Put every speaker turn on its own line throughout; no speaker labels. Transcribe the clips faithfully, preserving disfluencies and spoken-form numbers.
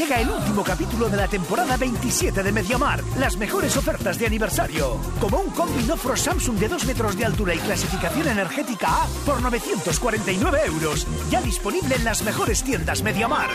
Llega el último capítulo de la temporada veintisiete de MediaMarkt. Las mejores ofertas de aniversario. Como un combi Nofro Samsung de dos metros de altura y clasificación energética A por novecientos cuarenta y nueve euros. Ya disponible en las mejores tiendas MediaMarkt.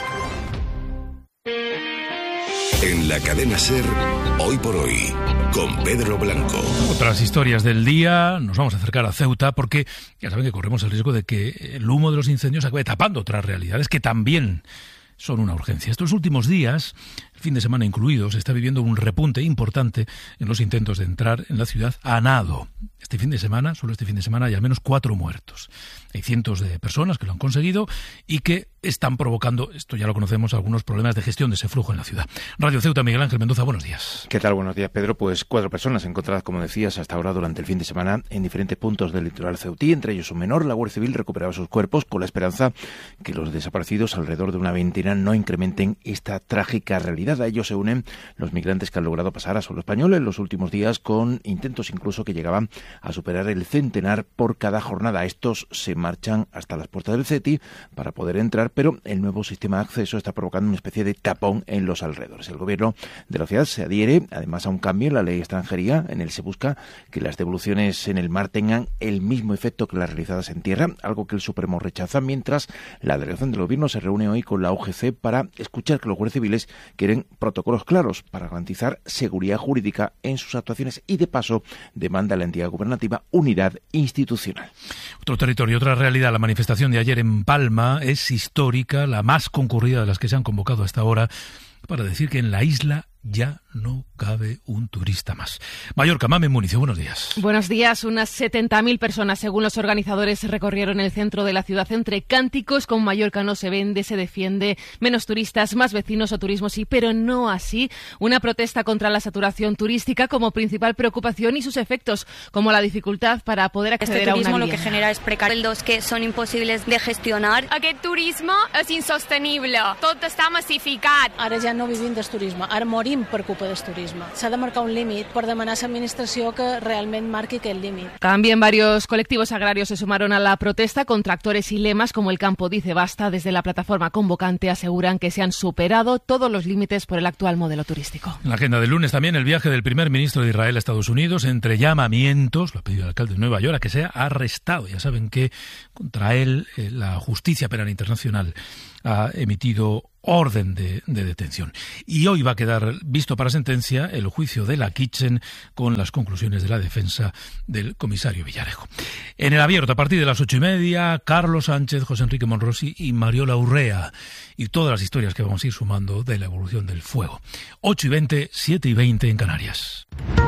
En la cadena SER, Hoy por Hoy, con Pedro Blanco.
Otras historias del día, nos vamos a acercar a Ceuta porque ya saben que corremos el riesgo de que el humo de los incendios acabe tapando otras realidades que también son una urgencia. Estos últimos días, el fin de semana incluido, se está viviendo un repunte importante en los intentos de entrar en la ciudad a nado. Este fin de semana, solo este fin de semana, hay al menos cuatro muertos. Hay cientos de personas que lo han conseguido y que están provocando, esto ya lo conocemos, algunos problemas de gestión de ese flujo en la ciudad. Radio Ceuta, Miguel Ángel Mendoza, buenos días.
¿Qué tal? Buenos días, Pedro. Pues cuatro personas encontradas, como decías, hasta ahora durante el fin de semana en diferentes puntos del litoral ceutí, entre ellos un menor. La Guardia Civil recuperaba sus cuerpos con la esperanza que los desaparecidos, alrededor de una veintena, no incrementen esta trágica realidad. A ellos se unen los migrantes que han logrado pasar a suelo español en los últimos días, con intentos incluso que llegaban a superar el centenar por cada jornada. Estos se marchan hasta las puertas del CETI para poder entrar, pero el nuevo sistema de acceso está provocando una especie de tapón en los alrededores. El gobierno de la ciudad se adhiere además a un cambio en la ley de extranjería. En él se busca que las devoluciones en el mar tengan el mismo efecto que las realizadas en tierra, algo que el Supremo rechaza, mientras la delegación del gobierno se reúne hoy con la U G C para escuchar que los guardias civiles quieren protocolos claros para garantizar seguridad jurídica en sus actuaciones y, de paso, demanda a la entidad gubernativa unidad institucional.
Otro territorio, otra realidad. La manifestación de ayer en Palma es histórica, la más concurrida de las que se han convocado hasta ahora, para decir que en la isla ya no cabe un turista más. Mallorca, Mamen Municio, buenos días.
Buenos días. Unas setenta mil personas, según los organizadores, recorrieron el centro de la ciudad entre cánticos con Mallorca no se vende, se defiende, menos turistas, más vecinos o turismo sí, pero no así. Una protesta contra la saturación turística como principal preocupación y sus efectos, como la dificultad para poder acceder
este
a una
turismo
vivienda.
Lo que genera es precarios que son imposibles de gestionar.
Aquest turisme és insostenible, tot està massificat.
Ara ja no vivim del turisme, ara morim per culpa del turisme. S'ha de marcar un límit per demanar a l'administració que realment marqui aquest límit.
También varios colectivos agrarios se sumaron a la protesta con tractores y lemas como el Campo Dice Basta. Desde la plataforma convocante aseguran que se han superado todos los límites por el actual modelo turístico.
En la agenda del lunes también el viaje del primer ministro de Israel a Estados Unidos, entre llamamientos, lo ha pedido el alcalde de Nueva York, a que sea arrestado. Ya saben que contra él eh, la Justicia Penal Internacional ha emitido orden de, de detención. Y hoy va a quedar visto para sentencia el juicio de la Kitchen con las conclusiones de la defensa del comisario Villarejo. En el abierto, a partir de las ocho y media, Carlos Sánchez, José Enrique Monrosi y Mariola Urrea. Y todas las historias que vamos a ir sumando de la evolución del fuego. ocho y veinte, siete y veinte en Canarias.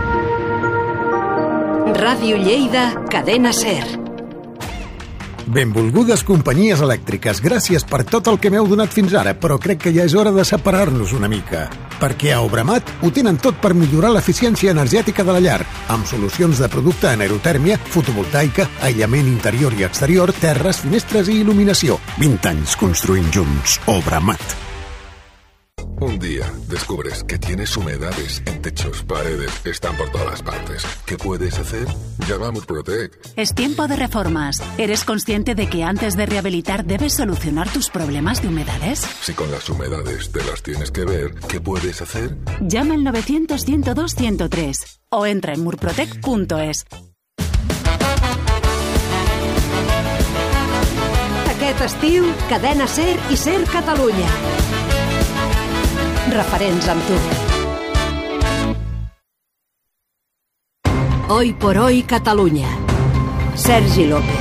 Radio Lleida, Cadena SER.
Benvolgudes companyies elèctriques, gràcies per tot el que m'heu donat fins ara, però crec que ja és hora de separar-nos una mica. Perquè a Obramat ho tenen tot per millorar l'eficiència energètica de la llar, amb solucions de producte en aerotèrmia, fotovoltaica, aïllament interior i exterior, terres, finestres i il·luminació. vint anys construint junts. Obramat.
Un día descubres que tienes humedades en techos, paredes, están por todas partes. ¿Qué puedes hacer? Llama a Murprotec.
Es tiempo de reformas. ¿Eres consciente de que antes de rehabilitar debes solucionar tus problemas de humedades?
Si con las humedades te las tienes que ver, ¿qué puedes hacer?
Llama al novecientos, ciento dos, ciento tres o entra en murprotec punto es.
Aquest estiu, Cadena SER i SER Catalunya. Referents amb tu. Hoy por hoy Catalunya. Sergi López.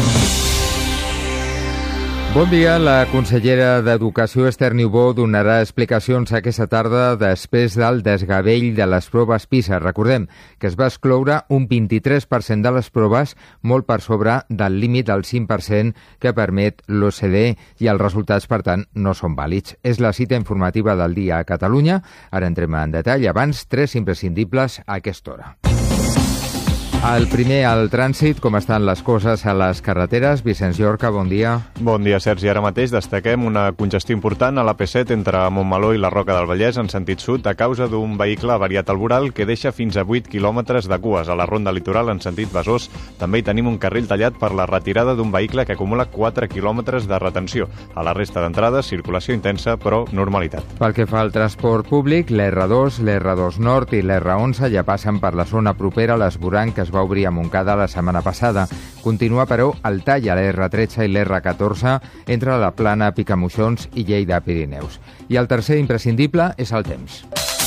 Bon dia. La consellera d'Educació, Esther Niubó, donarà explicacions aquesta tarda després del desgavell de les proves PISA. Recordem que es va excloure un vint-i-tres per cent de les proves, molt per sobre del límit del cinc per cent que permet l'O C D E i els resultats, per tant, no són vàlids. És la cita informativa del dia a Catalunya. Ara entrem en detall. Abans, tres imprescindibles a aquesta hora. El primer, al trànsit, com estan les coses a les carreteres. Vicenç Llorca, bon dia.
Bon dia, Sergi. Ara mateix destaquem una congestió important a l'A P set entre Montmeló i la Roca del Vallès en sentit sud a causa d'un vehicle avariat al voral que deixa fins a vuit quilòmetres de cues. A la ronda litoral en sentit Besòs també hi tenim un carril tallat per la retirada d'un vehicle que acumula quatre quilòmetres de retenció. A la resta d'entrades, circulació intensa, però normalitat.
Pel que fa al transport públic, l'R dos, l'R dos Nord i l'R onze ja passen per la zona propera a l'Esvoranc que es va obrir a Montcada la setmana passada. Continua, però, el tall a l'R tretze i l'R catorze entre la Plana, Picamoixons i Lleida-Pirineus. I el tercer imprescindible és el temps.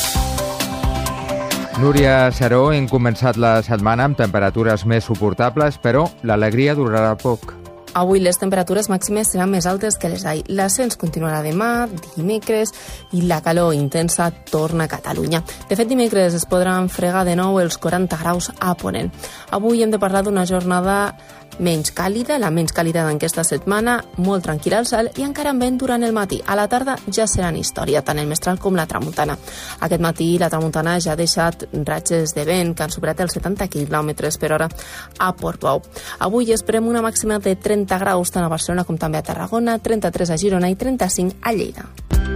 Núria Seró, hem començat la setmana amb temperatures més suportables, però l'alegria durarà poc.
Avui les temperatures màximes seran més altes que les d'ahir. L'ascens continuarà demà, dimecres, i la calor intensa torna a Catalunya. De fet, dimecres es podran fregar de nou els quaranta graus a Ponent. Avui hem de parlar d'una jornada menys càlida, la menys càlida d'aquesta setmana, molt tranquil·la al cel i encara amb vent durant el matí. A la tarda ja seran història, tant el mestral com la tramuntana. Aquest matí la tramuntana ja ha deixat ratxes de vent que han superat els setanta quilòmetres per hora a Portbou. Avui esperem una màxima de trenta graus tant a Barcelona com també a Tarragona, trenta-tres a Girona i trenta-cinc a Lleida.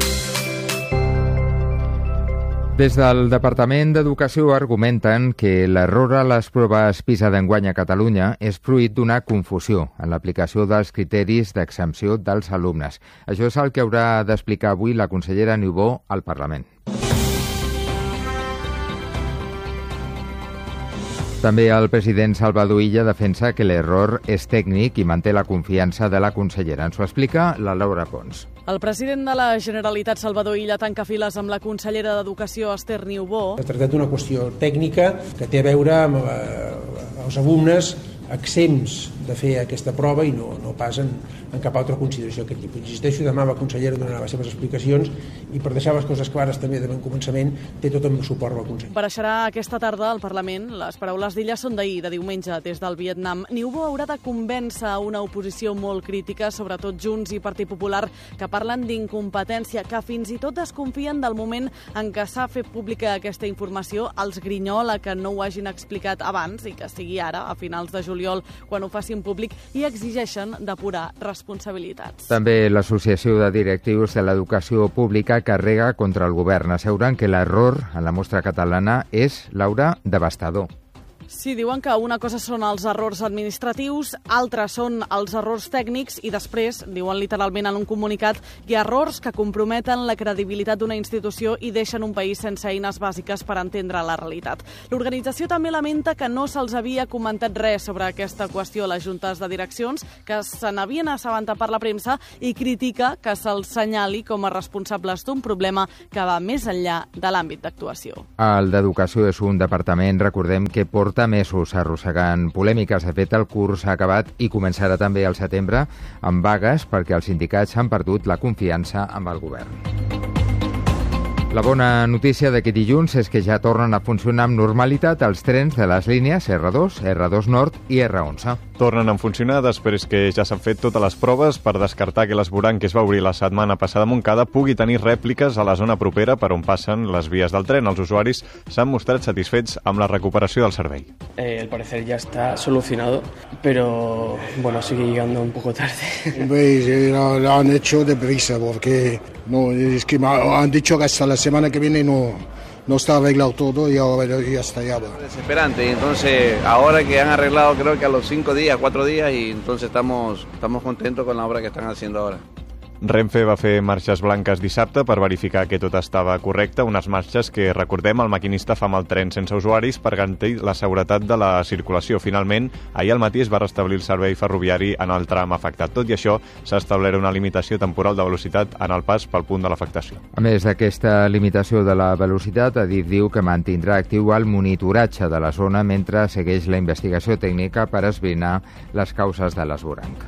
Des del Departament d'Educació argumenten que l'error a les proves PISA d'enguany a Catalunya és fruit d'una confusió en l'aplicació dels criteris d'exempció dels alumnes. Això és el que haurà d'explicar avui la consellera Niubó al Parlament. També el president Salvador Illa defensa que l'error és tècnic i manté la confiança de la consellera. Ens ho explica la Laura Pons.
El president de la Generalitat, Salvador Illa, tanca files amb la consellera d'Educació, Esther Niubó.
Es tracta d'una qüestió tècnica que té a veure amb eh, els alumnes exempts de fer aquesta prova i no, no pas en, en cap altra consideració d'aquest tipus. Insisteixo, demà la consellera donarà les seves explicacions i per deixar les coses clares també de bon començament té tot el meu suport a la consellera.
Apareixerà aquesta tarda al Parlament. Les paraules d'Illa són d'ahir, de diumenge, des del Vietnam. Niubó haurà de convèncer una oposició molt crítica, sobretot Junts i Partit Popular, que parlen d'incompetència, que fins i tot desconfien del moment en què s'ha fet pública aquesta informació. Els grinyola que no ho hagin explicat abans i que sigui ara, a finals de juliol, quan ho facin públic, i exigeixen depurar responsabilitats.
També l'Associació de Directius de l'Educació Pública carrega contra el govern. Asseguren que l'error en la mostra catalana és, Laura, devastador.
Sí, diuen que una cosa són els errors administratius, altres són els errors tècnics i després, diuen literalment en un comunicat, hi ha errors que comprometen la credibilitat d'una institució i deixen un país sense eines bàsiques per entendre la realitat. L'organització també lamenta que no se'ls havia comentat res sobre aquesta qüestió a les juntes de direccions, que se n'havien assabentat per la premsa, i critica que se'ls senyali com a responsables d'un problema que va més enllà de l'àmbit d'actuació.
El d'Educació és un departament, recordem, que porta mesos arrossegant polèmiques. De fet, el curs ha acabat i començarà també al setembre amb vagues perquè els sindicats han perdut la confiança amb el govern. La bona notícia d'aquest dilluns és que ja tornen a funcionar amb normalitat els trens de les línies R dos, R dos Nord i R onze.
Tornen a funcionar després que ja s'han fet totes les proves per descartar que l'Esvoranc, que es va obrir la setmana passada a Montcada, pugui tenir rèpliques a la zona propera per on passen les vies del tren. Els usuaris s'han mostrat satisfets amb la recuperació del servei.
Eh, al parecer ya está solucionado, pero bueno, sigue llegando un poco tarde.
Pues, lo, lo han hecho deprisa porque no, es que han dicho que hasta la semana que viene no, no está arreglado todo y ahora ya está ya.
Desesperante, entonces ahora que han arreglado creo que a los cinco días, cuatro días y entonces estamos, estamos contentos con la obra que están haciendo ahora.
Renfe va fer marxes blanques dissabte per verificar que tot estava correcte, unes marxes que, recordem, el maquinista fa amb el tren sense usuaris per garantir la seguretat de la circulació. Finalment, ahir al matí es va restablir el servei ferroviari en el tram afectat. Tot i això, s'ha establert una limitació temporal de velocitat en el pas pel punt de l'afectació.
A més d'aquesta limitació de la velocitat, Adif diu que mantindrà actiu el monitoratge de la zona mentre segueix la investigació tècnica per esbrinar les causes de l'esvoranc.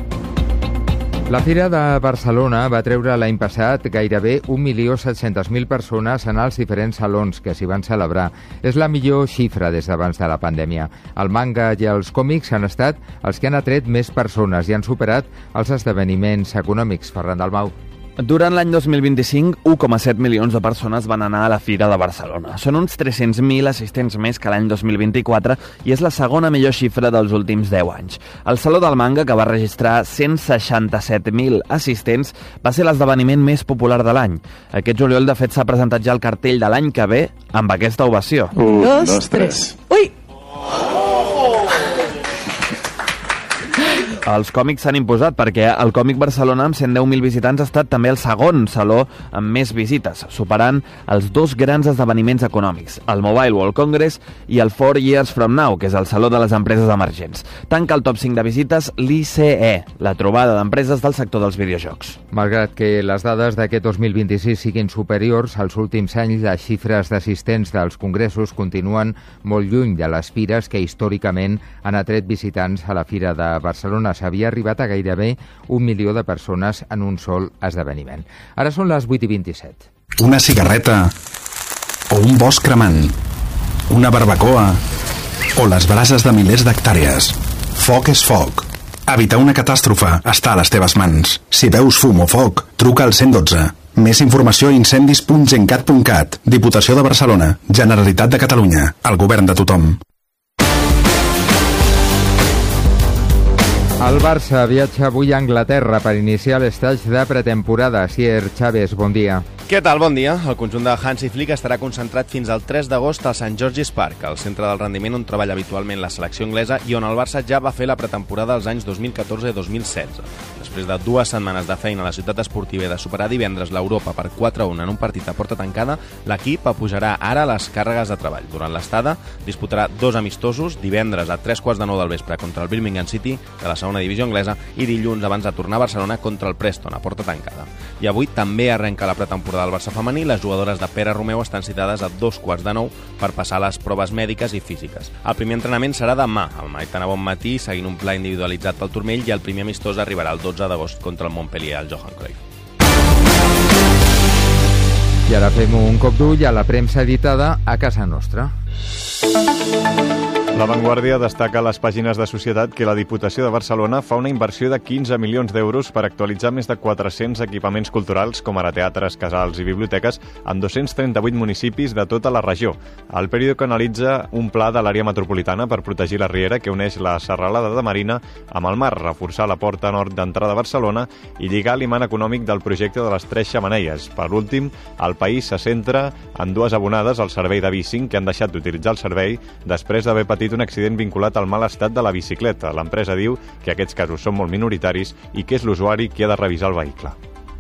La Fira de Barcelona va treure l'any passat gairebé un milió set-centes mil persones en els diferents salons que s'hi van celebrar. És la millor xifra des d'abans de la pandèmia. El manga i els còmics han estat els que han atret més persones i han superat els esdeveniments econòmics. Ferran Dalmau.
Durant l'any dos mil vint-i-cinc, u coma set milions de persones van anar a la Fira de Barcelona. Són uns tres-cents mil assistents més que l'any dos mil vint-i-quatre i és la segona millor xifra dels últims deu anys. El Saló del Manga, que va registrar cent seixanta-set mil assistents, va ser l'esdeveniment més popular de l'any. Aquest juliol, de fet, s'ha presentat ja el cartell de l'any que ve amb aquesta ovació.
Un, dos, dos tres. Ui!
Els còmics s'han imposat perquè el Còmic Barcelona amb cent deu mil visitants ha estat també el segon saló amb més visites, superant els dos grans esdeveniments econòmics, el Mobile World Congress i el Four Years From Now, que és el saló de les empreses emergents. Tanca el top cinc de visites l'I C E, la trobada d'empreses del sector dels videojocs.
Malgrat que les dades d'aquest dos mil vint-i-sis siguin superiors, als últims anys les xifres d'assistents dels congressos continuen molt lluny de les fires que històricament han atret visitants a la Fira de Barcelona. S'havia arribat a gairebé un milió de persones en un sol esdeveniment. Ara són les vuit i vint-i-set.
Una cigarreta o un bosc cremant, una barbacoa o les brases de milers d'hectàrees. Foc és foc. Evitar una catàstrofe està a les teves mans. Si veus fum o foc, truca al cent dotze. Més informació a incendis punt gencat punt cat. Diputació de Barcelona. Generalitat de Catalunya. El govern de tothom.
El Barça viatja avui a Anglaterra per iniciar l'estatge de pretemporada. Sier Chávez, bon dia.
Què tal? Bon dia. El conjunt de Hansi Flick estarà concentrat fins al tres d'agost al Saint George's Park, el centre del rendiment on treballa habitualment la selecció anglesa i on el Barça ja va fer la pretemporada als anys dos mil catorze i dos mil setze. Després de dues setmanes de feina a la ciutat esportiva i de superar divendres l'Europa per quatre a un en un partit a porta tancada, l'equip apujarà ara les càrregues de treball. Durant l'estada disputarà dos amistosos, divendres a tres quarts de nou del vespre contra el Birmingham City, de la segona divisió anglesa, i dilluns abans de tornar a Barcelona contra el Preston, a porta tancada. I avui també arrenca la pretemporada del Barça femení. Les jugadores de Pere Romeu estan citades a dos quarts de nou per passar les proves mèdiques i físiques. El primer entrenament serà demà, al Maitana Bon Matí, seguint un pla individualitzat pel turmell, i el primer amistós arribarà el dotze d'agost contra el Montpellier al Johan Cruyff.
I ara fem un cop d'ull a la premsa editada a casa nostra.
La Vanguardia destaca a les pàgines de Societat que la Diputació de Barcelona fa una inversió de quinze milions d'euros per actualitzar més de quatre-cents equipaments culturals, com ara teatres, casals i biblioteques, en dos-cents trenta-vuit municipis de tota la regió. El periòdic analitza un pla de l'àrea metropolitana per protegir la riera que uneix la serralada de Marina amb el mar, reforçar la porta nord d'entrada a Barcelona i lligar l'imant econòmic del projecte de les Tres Xemeneies. Per últim, el País se centra en dues abonades al servei de bicing que han deixat d'utilitzar el servei després d'haver patit un accident vinculat al mal estat de la bicicleta. L'empresa diu que aquests casos són molt minoritaris i que és l'usuari qui ha de revisar el vehicle.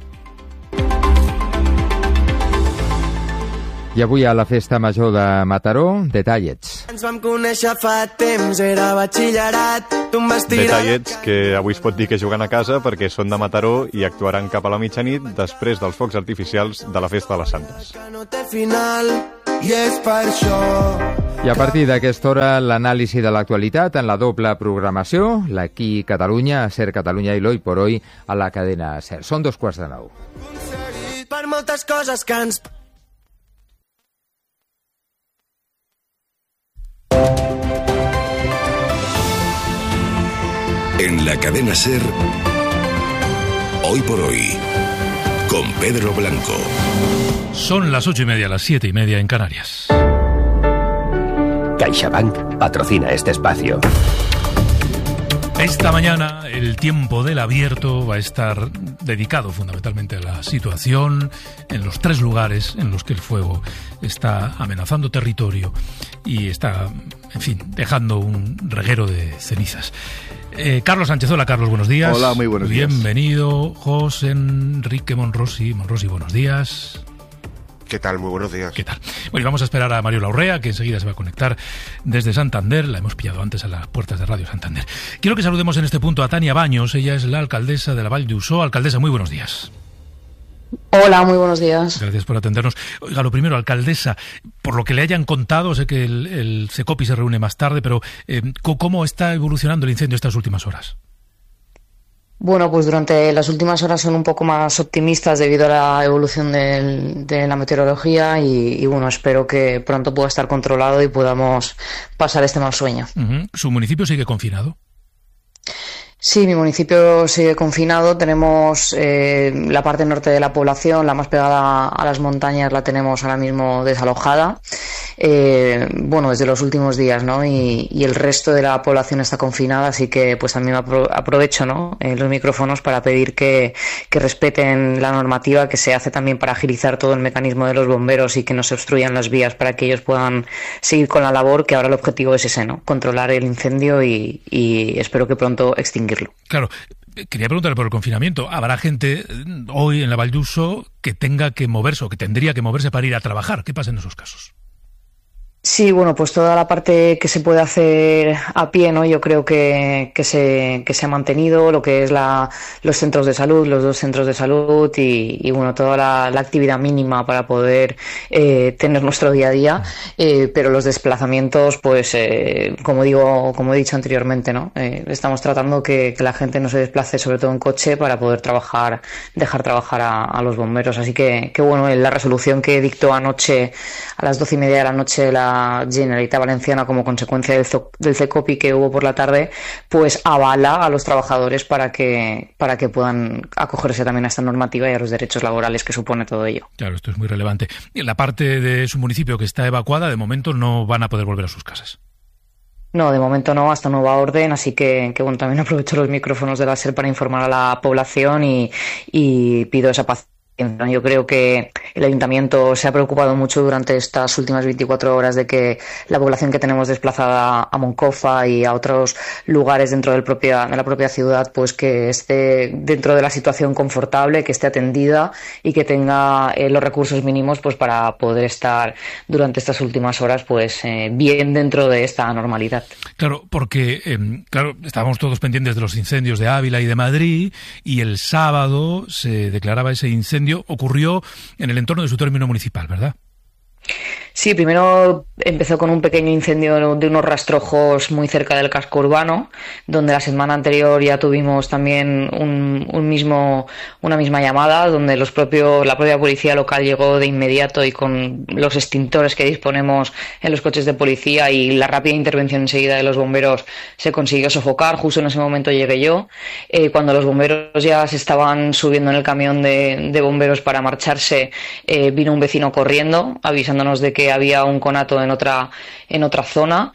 I avui a la festa major de Mataró, Detallets.
Ens vam conèixer fa temps, era batxillerat, tu em vas tirar...
Detallets que avui es pot dir que juguen a casa perquè són de Mataró i actuaran cap a la mitjanit després dels focs artificials de la Festa de les Santes.
No té final, i és per això...
I a partir d'aquesta hora, l'anàlisi de l'actualitat en la doble programació, l'Aquí Catalunya, Ser Catalunya i l'Hoy por Hoy a la cadena Ser. Són dos quarts de nou.
Per moltes coses que ens...
En la cadena Ser, Hoy por Hoy, con Pedro Blanco.
Son las ocho y media, las siete y media en Canarias.
CaixaBank patrocina este espacio.
Esta mañana el tiempo del abierto va a estar dedicado fundamentalmente a la situación en los tres lugares en los que el fuego está amenazando territorio y está, en fin, dejando un reguero de cenizas. Eh, Carlos Sánchez, hola Carlos, buenos días.
Hola, muy buenos días.
Bienvenido, José Enrique Monrosi. Monrosi, buenos días.
¿Qué tal? Muy buenos días.
¿Qué tal? Bueno, y vamos a esperar a Mario Laurrea, que enseguida se va a conectar desde Santander. La hemos pillado antes a las puertas de Radio Santander. Quiero que saludemos en este punto a Tania Baños. Ella es la alcaldesa de la Vall d'Uixó. Alcaldesa, muy buenos días.
Hola, muy buenos días.
Gracias por atendernos. Oiga, lo primero, alcaldesa, por lo que le hayan contado, sé que el, el Secopi se reúne más tarde, pero eh, ¿cómo está evolucionando el incendio estas últimas horas?
Bueno, pues durante las últimas horas son un poco más optimistas debido a la evolución del, de la meteorología y, y bueno, espero que pronto pueda estar controlado y podamos pasar este mal sueño.
Uh-huh. ¿Su municipio sigue confinado?
Sí, mi municipio sigue confinado. Tenemos eh, la parte norte de la población, la más pegada a las montañas, la tenemos ahora mismo desalojada. Eh, bueno, desde los últimos días, ¿no? Y, y el resto de la población está confinada, así que pues también apro- aprovecho, ¿no? Eh, los micrófonos para pedir que, que respeten la normativa, que se hace también para agilizar todo el mecanismo de los bomberos y que no se obstruyan las vías para que ellos puedan seguir con la labor, que ahora el objetivo es ese, ¿no? Controlar el incendio y, y espero que pronto extinguirlo.
Claro, quería preguntarle por el confinamiento. ¿Habrá gente hoy en la Vall d'Uso que tenga que moverse o que tendría que moverse para ir a trabajar? ¿Qué pasa en esos casos?
Sí, bueno, pues toda la parte que se puede hacer a pie, ¿no? Yo creo que, que se, que se ha mantenido, lo que es la, los centros de salud, los dos centros de salud y, y bueno, toda la, la actividad mínima para poder eh, tener nuestro día a día, eh, pero los desplazamientos, pues, eh, como digo, como he dicho anteriormente, ¿no? Eh, estamos tratando que, que la gente no se desplace, sobre todo en coche, para poder trabajar, dejar trabajar a, a los bomberos. Así que, que bueno, la resolución que dictó anoche a las doce y media de la noche la Generalitat Valenciana como consecuencia del, del CECOPI que hubo por la tarde, pues avala a los trabajadores para que para que puedan acogerse también a esta normativa y a los derechos laborales que supone todo ello.
Claro, esto es muy relevante. Y la parte de su municipio que está evacuada, de momento no van a poder volver a sus casas.
No, de momento no, hasta nueva orden, así que, que bueno, también aprovecho los micrófonos de la SER para informar a la población y, y pido esa paciencia. Yo creo que el Ayuntamiento se ha preocupado mucho durante estas últimas veinticuatro horas de que la población que tenemos desplazada a Moncofa y a otros lugares dentro del propia, de la propia ciudad, pues que esté dentro de la situación confortable, que esté atendida y que tenga eh, los recursos mínimos pues para poder estar durante estas últimas horas pues eh, bien dentro de esta normalidad.
Claro, porque eh, claro, estábamos todos pendientes de los incendios de Ávila y de Madrid y el sábado se declaraba ese incendio. Ocurrió en el entorno de su término municipal, ¿verdad?
Sí, primero empezó con un pequeño incendio de unos rastrojos muy cerca del casco urbano, donde la semana anterior ya tuvimos también un, un mismo, una misma llamada, donde los propios, la propia policía local llegó de inmediato y con los extintores que disponemos en los coches de policía y la rápida intervención enseguida de los bomberos se consiguió sofocar. Justo en ese momento llegué yo. Eh, cuando los bomberos ya se estaban subiendo en el camión de, de bomberos para marcharse, eh, vino un vecino corriendo avisándonos de que había un conato en otra en otra zona.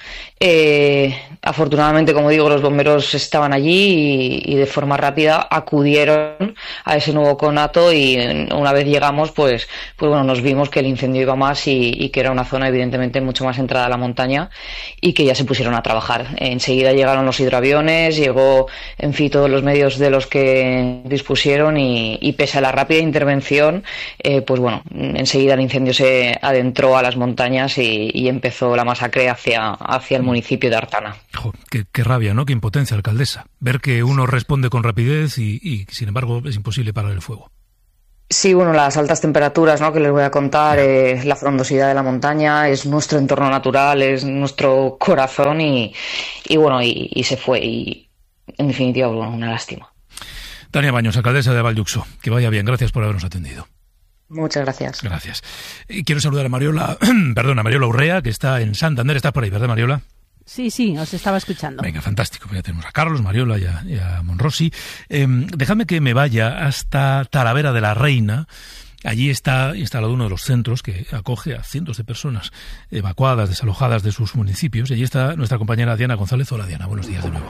Eh, afortunadamente, como digo, los bomberos estaban allí y, y de forma rápida acudieron a ese nuevo conato y una vez llegamos, pues, pues bueno, nos vimos que el incendio iba más y, y que era una zona evidentemente mucho más entrada a la montaña y que ya se pusieron a trabajar. Enseguida llegaron los hidroaviones, llegó, en fin, todos los medios de los que dispusieron y, y pese a la rápida intervención, eh, pues bueno, enseguida el incendio se adentró a las montañas y, y empezó la masacre hacia, hacia el municipio de Artana.
Jo, qué, qué rabia, ¿no? Qué impotencia, alcaldesa. Ver que uno responde con rapidez y, y, sin embargo, es imposible parar el fuego.
Sí, bueno, las altas temperaturas, ¿no?, que les voy a contar, eh, la frondosidad de la montaña, es nuestro entorno natural, es nuestro corazón y, y bueno, y, y se fue. Y, en definitiva, bueno, una lástima.
Tania Baños, alcaldesa de Vall d'Uso. Que vaya bien. Gracias por habernos atendido.
Muchas gracias.
Gracias. Y quiero saludar a Mariola, perdón, a Mariola Urrea, que está en Santander. ¿Estás por ahí, verdad, Mariola?
Sí, sí, os estaba escuchando.
Venga, fantástico. Ya tenemos a Carlos, Mariola y a, y a Monrosi. Eh, dejadme que me vaya hasta Talavera de la Reina. Allí está instalado uno de los centros que acoge a cientos de personas evacuadas, desalojadas de sus municipios. Y allí está nuestra compañera Diana González. Hola, Diana, buenos días de nuevo.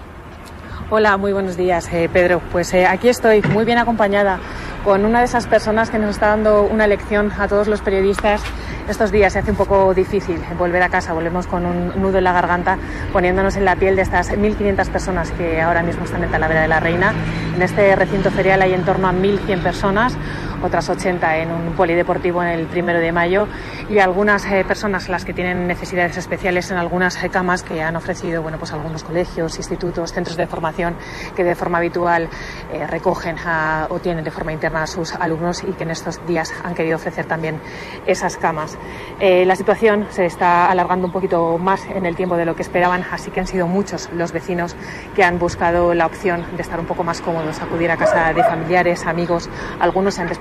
Hola, muy buenos días, eh, Pedro. Pues eh, aquí estoy, muy bien acompañada, con una de esas personas que nos está dando una lección a todos los periodistas. Estos días se hace un poco difícil volver a casa, volvemos con un nudo en la garganta, poniéndonos en la piel de estas mil quinientas personas que ahora mismo están en Talavera de la Reina. En este recinto ferial hay en torno a mil cien personas, otras ochenta en un polideportivo en el primero de mayo y algunas eh, personas las que tienen necesidades especiales en algunas eh, camas que han ofrecido, bueno, pues algunos colegios, institutos, centros de formación que de forma habitual eh, recogen a, o tienen de forma interna a sus alumnos y que en estos días han querido ofrecer también esas camas. Eh, la situación se está alargando un poquito más en el tiempo de lo que esperaban, así que han sido muchos los vecinos que han buscado la opción de estar un poco más cómodos, acudir a casa de familiares, amigos. Algunos se han desplazado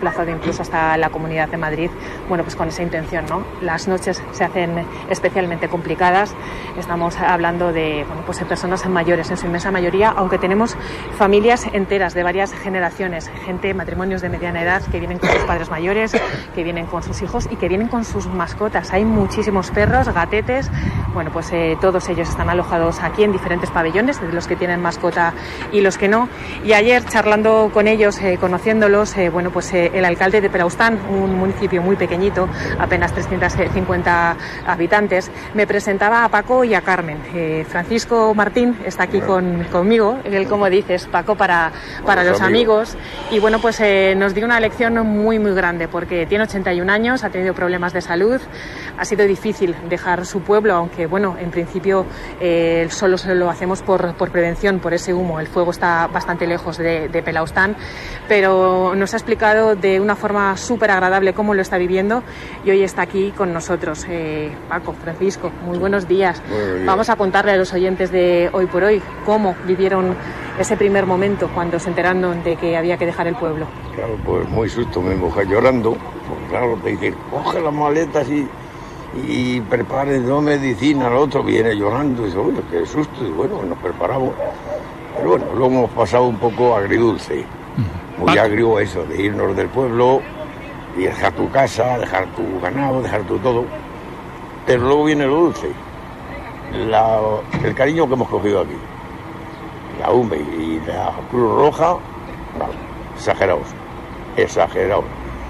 desplazado incluso hasta la Comunidad de Madrid, bueno, pues con esa intención, ¿no? Las noches se hacen especialmente complicadas. Estamos hablando de, bueno, pues de personas mayores en su inmensa mayoría, aunque tenemos familias enteras de varias generaciones, gente, matrimonios de mediana edad que vienen con sus padres mayores, que vienen con sus hijos y que vienen con sus mascotas. Hay muchísimos perros, gatetes, bueno, pues eh, todos ellos están alojados aquí en diferentes pabellones, de los que tienen mascota y los que no. Y ayer, charlando con ellos, eh, conociéndolos, eh, bueno, pues eh, el alcalde de Pelaustán, un municipio muy pequeñito, apenas trescientos cincuenta habitantes, me presentaba a Paco y a Carmen. Eh, Francisco Martín está aquí con, conmigo, él, como dices, Paco, para, para los amigos. Y bueno, pues eh, nos dio una lección muy, muy grande, porque tiene ochenta y un años, ha tenido problemas de salud, ha sido difícil dejar su pueblo, aunque bueno, en principio eh, solo se lo hacemos por, por prevención, por ese humo. El fuego está bastante lejos de, de Pelaustán, pero nos ha explicado de una forma súper agradable cómo lo está viviendo y hoy está aquí con nosotros. Eh, Paco, Francisco, muy buenos días. Buenos días. Vamos a contarle a los oyentes de Hoy por Hoy cómo vivieron ese primer momento cuando se enteraron de que había que dejar el pueblo.
Claro, pues muy susto, mi mujer llorando, porque claro, te dicen, coge las maletas y, y prepare dos medicinas, el otro viene llorando, y dice, oye, qué susto, y bueno, nos preparamos. Pero bueno, luego hemos pasado un poco agridulce, muy agrio eso, de irnos del pueblo y dejar tu casa, dejar tu ganado, dejar tu todo. Pero luego viene lo dulce, la, el cariño que hemos cogido aquí. La U M E y la Cruz Roja, no, exagerados, exagerados.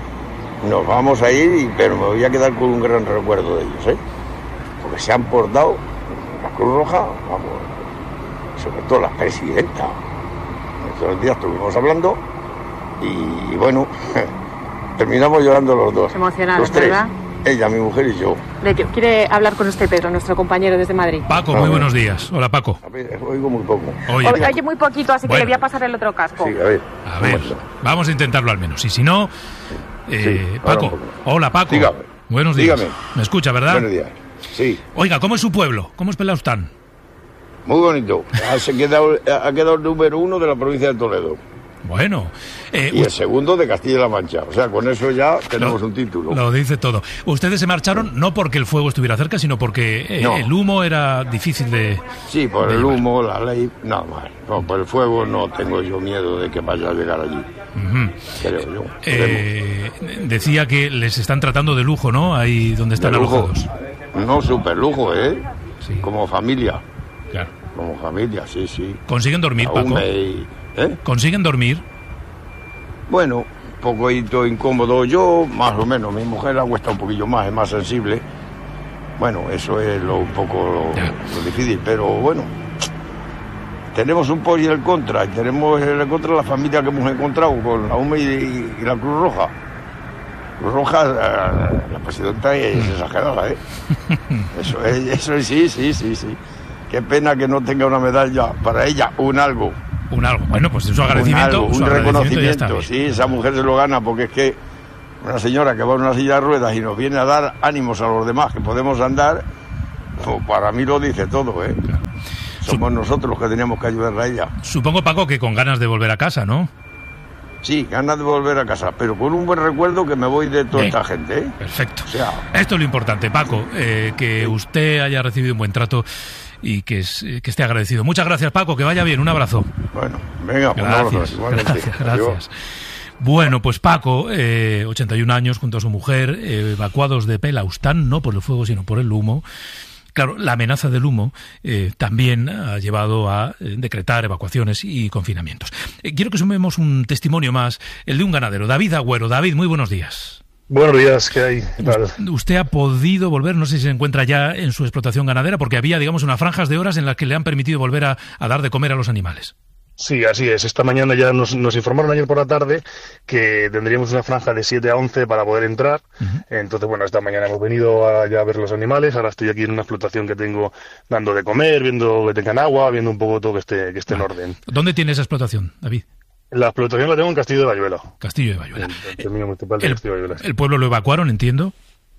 Nos vamos a ir, y, pero me voy a quedar con un gran recuerdo de ellos, ¿eh? Porque se han portado, la Cruz Roja, vamos, sobre todo la presidenta. Estos días estuvimos hablando y, bueno, terminamos llorando los dos.
Emocionados,
los tres,
¿verdad?
Ella, mi mujer y yo.
Quiere hablar con usted, Pedro, nuestro compañero desde Madrid.
Paco, muy buenos días. Hola, Paco.
A ver, oigo muy poco.
Oye,
Oye, oye muy poquito, así
bueno.
que le voy a pasar el otro casco.
Sí, a ver.
A ver, vamos a intentarlo al menos. Y si no, eh,
Sí,
Paco. Hola, Paco.
Dígame.
Buenos días.
Dígame.
¿Me escucha, verdad?
Buenos días. Sí.
Oiga, ¿cómo es su pueblo? ¿Cómo es Pelaustán?
Muy bonito. Ha, se quedado, ha quedado el número uno de la provincia de Toledo.
Bueno. Eh,
y el segundo de Castilla-La Mancha. O sea, con eso ya tenemos
lo,
un título.
Lo dice todo. Ustedes se marcharon no porque el fuego estuviera cerca, sino porque eh,
No.
el humo era difícil de...
Sí, por
de
el
llevar.
humo, la ley, nada más. No, por el fuego no tengo yo miedo de que vaya a llegar allí.
Ujú.
Creo yo.
Eh, decía que les están tratando de lujo, ¿no? Ahí donde están
De lujo.
alojados.
No, super lujo, ¿eh?
Sí.
Como familia.
Claro.
Como familia, sí, sí.
¿Consiguen dormir,
Aún
Paco?
me- ¿Eh?
¿Consiguen dormir?
Bueno, un poquito incómodo yo, más o menos. Mi mujer la cuesta un poquillo más, es más sensible. Bueno, eso es lo, un poco lo, lo difícil, pero bueno. Tenemos un poco y el contra, y tenemos el contra la familia que hemos encontrado con la U M E y, y la Cruz Roja. Cruz Roja, eh, la presidenta es exagerada, ¿eh? Eso es, eso es, sí, sí, sí, sí. Qué pena que no tenga una medalla para ella, un algo.
Un algo. Bueno, pues su agradecimiento.
Un, algo,
su
un
agradecimiento ya está
reconocimiento,
bien.
sí, esa mujer se lo gana porque es que una señora que va en una silla de ruedas y nos viene a dar ánimos a los demás que podemos andar, pues para mí lo dice todo, ¿eh?
Claro.
Somos nosotros los que teníamos que ayudarla a ella.
Supongo, Paco, que con ganas de volver a casa, ¿no?
Sí, ganas de volver a casa, pero con un buen recuerdo que me voy de toda
Bien.
esta gente, ¿eh?
Perfecto.
O sea,
Esto es lo importante, Paco, eh, que usted haya recibido un buen trato y que, es- eh, que esté agradecido. Muchas gracias, Paco, que vaya bien. Un abrazo.
bueno, venga, pues un abrazo,
Gracias,
igualmente.
gracias,
Adiós.
gracias. Bueno, pues Paco, eh, ochenta y un años, junto a su mujer, eh, evacuados de Pelaustán, no por el fuego, sino por el humo. Claro, la amenaza del humo eh, también ha llevado a eh, decretar evacuaciones y confinamientos. Eh, quiero que sumemos un testimonio más, el de un ganadero, David Agüero. David, muy buenos días.
Buenos días, ¿qué hay? ¿Qué tal?
Usted ha podido volver, no sé si se encuentra ya en su explotación ganadera, porque había, digamos, unas franjas de horas en las que le han permitido volver a, a dar de comer a los animales.
Sí, así es. Esta mañana ya nos, nos informaron ayer por la tarde que tendríamos una franja de siete a once para poder entrar. Uh-huh. Entonces, bueno, esta mañana hemos venido a, ya a ver los animales. Ahora estoy aquí en una explotación que tengo dando de comer, viendo que tengan agua, viendo un poco todo que esté, que esté en orden.
¿Dónde tiene esa explotación, David?
La explotación la tengo en Castillo de Bayuela.
Castillo de Bayuela.
El, el, municipal de
el,
Castillo de Bayuela.
¿El pueblo lo evacuaron, entiendo?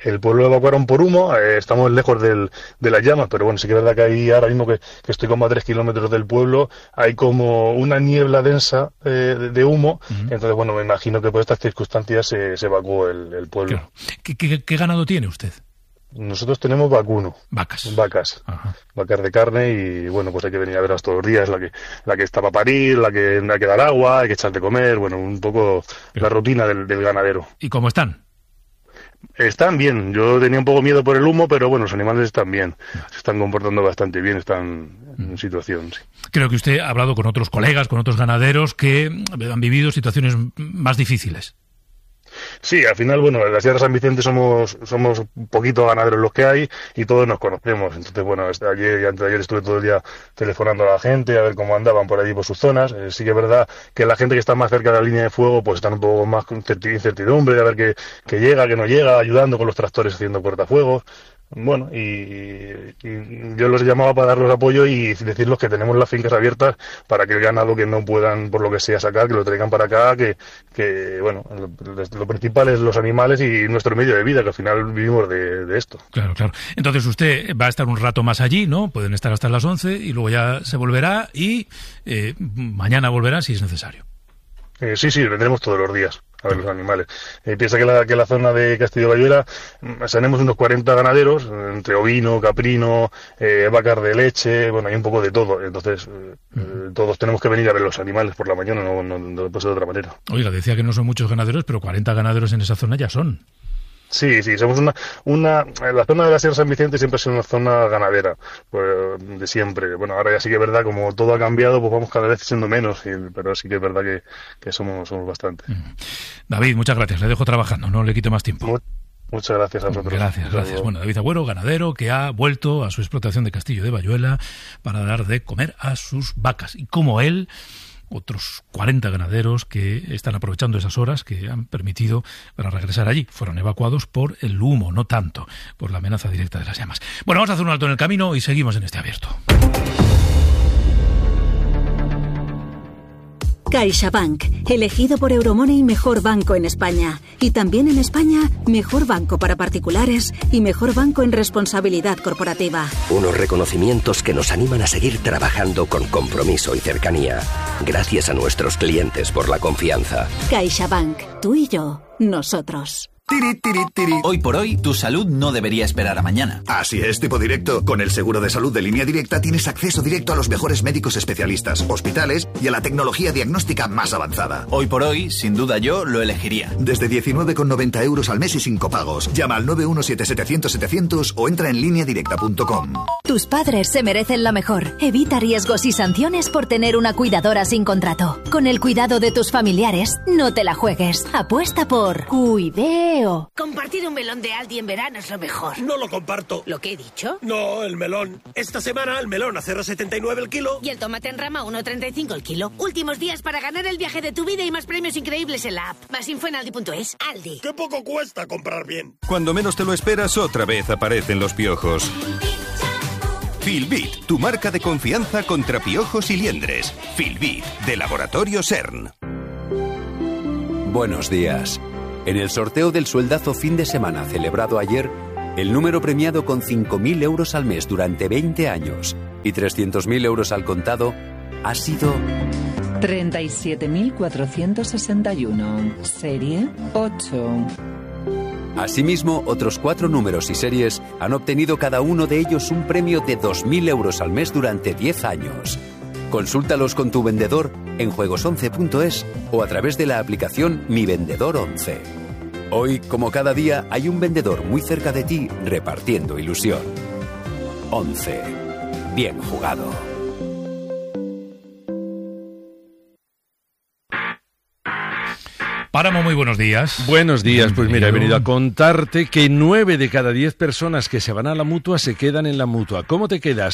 el pueblo lo evacuaron por humo, eh, estamos lejos del, de las llamas, pero bueno, sí que es verdad que ahí ahora mismo que, que estoy como a tres kilómetros del pueblo, hay como una niebla densa eh, de, de humo, uh-huh. Entonces bueno, me imagino que por estas circunstancias se, se evacuó el, el pueblo.
Claro. ¿Qué, qué, ¿Qué ganado tiene usted?
Nosotros tenemos vacuno.
Vacas.
Vacas. Ajá. Vacas de carne y, bueno, pues hay que venir a verlas todos los días. La que la que está para parir, la que hay que dar agua, hay que echar de comer. Bueno, un poco la rutina del, del ganadero.
¿Y cómo están?
Están bien. Yo tenía un poco miedo por el humo, pero bueno, los animales están bien. Se están comportando bastante bien, están en situación, sí.
Creo que usted ha hablado con otros colegas, con otros ganaderos que han vivido situaciones más difíciles.
Sí, al final, bueno, en la Sierra de San Vicente somos somos un poquito ganaderos los que hay y todos nos conocemos. Entonces, bueno, ayer y antes de ayer estuve todo el día telefonando a la gente a ver cómo andaban por allí por sus zonas. Eh, sí que es verdad que la gente que está más cerca de la línea de fuego pues están un poco más con incertidumbre de a ver qué, qué llega, qué no llega, ayudando con los tractores haciendo cortafuegos. Bueno, y, y yo los llamaba para darles apoyo y decirles que tenemos las fincas abiertas para que el ganado que no puedan, por lo que sea, sacar, que lo traigan para acá, que, que bueno, lo, lo principal es los animales y nuestro medio de vida, que al final vivimos de, de esto.
Claro, claro. Entonces usted va a estar un rato más allí, ¿no? Pueden estar hasta las once y luego ya se volverá y eh, mañana volverá si es necesario.
Eh, sí, sí, vendremos todos los días a ver los animales. Eh, piensa que la, que la zona de Castillo Bayuela tenemos unos cuarenta ganaderos, entre ovino, caprino, eh, vacas de leche, bueno, hay un poco de todo. Entonces, eh, uh-huh. todos tenemos que venir a ver los animales por la mañana, no, no, no puede ser de otra manera.
Oiga, decía que no son muchos ganaderos, pero cuarenta ganaderos en esa zona ya son.
Sí, sí, somos una, una, la zona de la Sierra de San Vicente siempre ha sido una zona ganadera, pues, de siempre. Bueno, ahora ya sí que es verdad, como todo ha cambiado, pues vamos cada vez siendo menos, y, pero sí que es verdad que, que somos, somos bastante.
David, muchas gracias, le dejo trabajando, no le quito más tiempo.
Muy, muchas gracias a vosotros.
Gracias, gracias. Bueno, David Agüero, ganadero, que ha vuelto a su explotación de Castillo de Bayuela para dar de comer a sus vacas. Y como él, otros cuarenta ganaderos que están aprovechando esas horas que han permitido para regresar allí. Fueron evacuados por el humo, no tanto por la amenaza directa de las llamas. Bueno, vamos a hacer un alto en el camino y seguimos en este abierto.
CaixaBank, elegido por Euromoney mejor banco en España. Y también en España, mejor banco para particulares y mejor banco en responsabilidad corporativa.
Unos reconocimientos que nos animan a seguir trabajando con compromiso y cercanía. Gracias a nuestros clientes por la confianza.
CaixaBank, tú y yo, nosotros.
Tiri, tiri, tiri. Hoy por hoy, tu salud no debería esperar a mañana.
Así es, tipo directo. Con el seguro de salud de Línea Directa tienes acceso directo a los mejores médicos especialistas, hospitales y a la tecnología diagnóstica más avanzada.
Hoy por hoy, sin duda yo lo elegiría.
Desde diecinueve con noventa euros al mes y sin copagos. Llama al nueve uno siete setecientos setecientos o entra en línea directa punto com.
Tus padres se merecen lo mejor. Evita riesgos y sanciones por tener una cuidadora sin contrato. Con el cuidado de tus familiares, no te la juegues. Apuesta por Cuideo.
Compartir un melón de Aldi en verano es lo mejor.
No lo comparto.
¿Lo que he dicho?
No, el melón. Esta semana el melón a cero coma setenta y nueve el kilo.
Y el tomate en rama a uno coma treinta y cinco el kilo. Últimos días para ganar el viaje de tu vida y más premios increíbles en la app. Más info en aldi punto es. Aldi.
¡Qué poco cuesta comprar bien!
Cuando menos te lo esperas, otra vez aparecen los piojos. Filbit, tu marca de confianza contra piojos y liendres. Filbit, de Laboratorio CERN.
Buenos días. En el sorteo del sueldazo fin de semana celebrado ayer, el número premiado con cinco mil euros al mes durante veinte años y trescientos mil euros al contado ha sido
treinta y siete mil cuatrocientos sesenta y uno, serie ocho.
Asimismo, otros cuatro números y series han obtenido cada uno de ellos un premio de dos mil euros al mes durante diez años. Consúltalos con tu vendedor en juegos once punto es o a través de la aplicación Mi Vendedor once. Hoy, como cada día, hay un vendedor muy cerca de ti repartiendo ilusión. once. Bien jugado.
Páramo, muy buenos días.
Buenos días, pues mira, he venido a contarte que nueve de cada diez personas que se van a la Mutua se quedan en la Mutua. ¿Cómo te quedas?